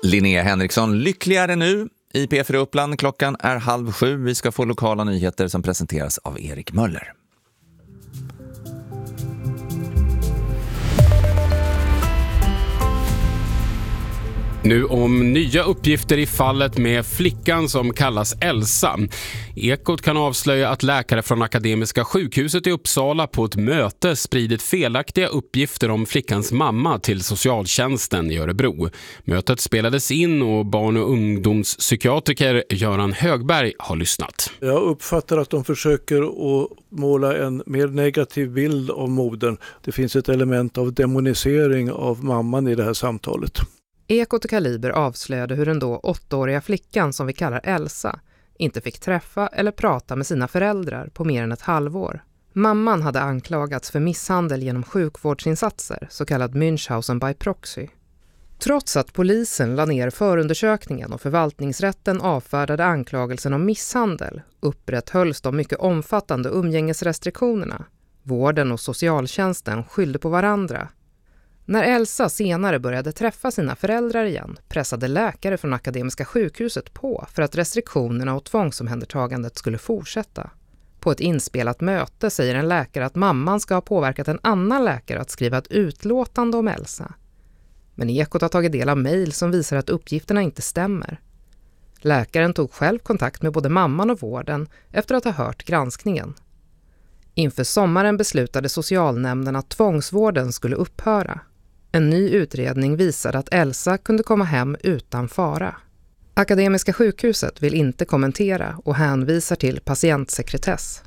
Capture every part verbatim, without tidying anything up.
Linnea Henriksson, lyckligare nu i P fyra Uppland. Klockan är halv sju. Vi ska få lokala nyheter som presenteras av Erik Möller. Nu om nya uppgifter i fallet med flickan som kallas Elsa. Ekot kan avslöja att läkare från Akademiska sjukhuset i Uppsala på ett möte spridit felaktiga uppgifter om flickans mamma till socialtjänsten i Örebro. Mötet spelades in och barn- och ungdomspsykiatriker Göran Högberg har lyssnat. Jag uppfattar att de försöker att måla en mer negativ bild av modern. Det finns ett element av demonisering av mamman i det här samtalet. Ekot och Kaliber avslöjade hur den då åttaåriga flickan som vi kallar Elsa inte fick träffa eller prata med sina föräldrar på mer än ett halvår. Mamman hade anklagats för misshandel genom sjukvårdsinsatser, så kallad Münchhausen by proxy. Trots att polisen la ner förundersökningen och förvaltningsrätten avfärdade anklagelsen om misshandel upprätthölls de mycket omfattande umgängesrestriktionerna. Vården och socialtjänsten skyllde på varandra. När Elsa senare började träffa sina föräldrar igen pressade läkare från Akademiska sjukhuset på för att restriktionerna och tvångsomhändertagandet skulle fortsätta. På ett inspelat möte säger en läkare att mamman ska ha påverkat en annan läkare att skriva ett utlåtande om Elsa. Men Ekot har tagit del av mejl som visar att uppgifterna inte stämmer. Läkaren tog själv kontakt med både mamman och vården efter att ha hört granskningen. Inför sommaren beslutade socialnämnden att tvångsvården skulle upphöra. En ny utredning visade att Elsa kunde komma hem utan fara. Akademiska sjukhuset vill inte kommentera och hänvisar till patientsekretess.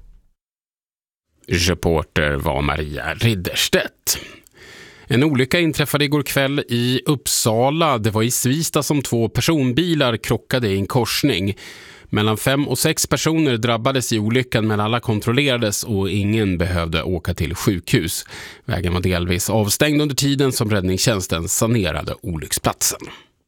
Reporter var Maria Ridderstedt. En olycka inträffade igår kväll i Uppsala. Det var i Svista som två personbilar krockade i en korsning. Mellan fem och sex personer drabbades i olyckan, men alla kontrollerades och ingen behövde åka till sjukhus. Vägen var delvis avstängd under tiden som räddningstjänsten sanerade olycksplatsen.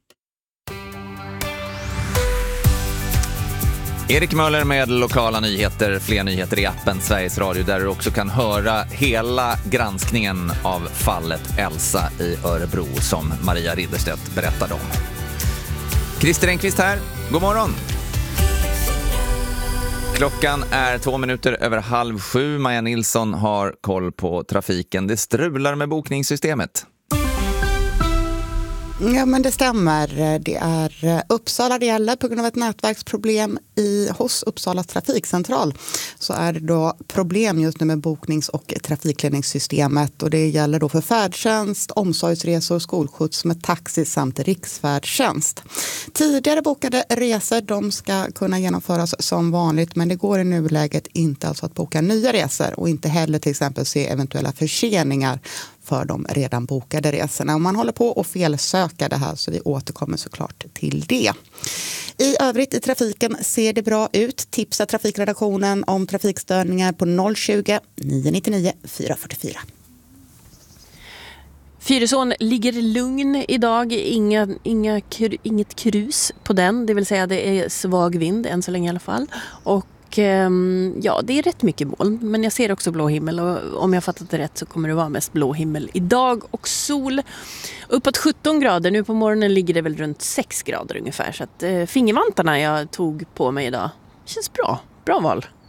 Erik Möller med lokala nyheter, fler nyheter i appen Sveriges Radio där du också kan höra hela granskningen av fallet Elsa i Örebro som Maria Ridderstedt berättade om. Christer Enqvist här, god morgon! Klockan är två minuter över halv sju. Maja Nilsson har koll på trafiken. Det strular med bokningssystemet. Ja, men det stämmer. Det är Uppsala det gäller på grund av ett nätverksproblem i, hos Uppsala trafikcentral. Så är det då problem just nu med boknings- och trafikledningssystemet. Och det gäller då för färdtjänst, omsorgsresor, skolskjuts med taxi samt riksfärdtjänst. Tidigare bokade resor de ska kunna genomföras som vanligt, men det går i nuläget inte alltså att boka nya resor och inte heller till exempel se eventuella förseningar för de redan bokade resorna. Och man håller på att felsöka det här, så vi återkommer såklart till det. I övrigt i trafiken ser det bra ut. Tipsa trafikredaktionen om trafikstörningar på noll tjugo, nio nio nio, fyra fyra fyra. Fyrisån ligger lugn idag, inga, inga, inget krus på den, det vill säga det är svag vind än så länge i alla fall. Och ja, det är rätt mycket moln, men jag ser också blå himmel, och om jag fattat det rätt så kommer det vara mest blå himmel idag och sol. Uppåt sjutton grader, nu på morgonen ligger det väl runt sex grader ungefär, så att eh, fingervantarna jag tog på mig idag känns bra, bra val.